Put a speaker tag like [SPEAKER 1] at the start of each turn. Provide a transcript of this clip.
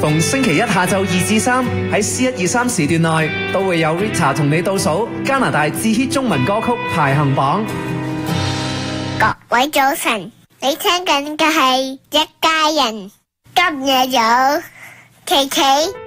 [SPEAKER 1] 逢星期一下晝2至3喺 C123時段內，都會有 Rita 同你倒數加拿大至 hit 中文歌曲排行榜。
[SPEAKER 2] 各位早晨，你聽緊嘅係一家人，今日有琪琪、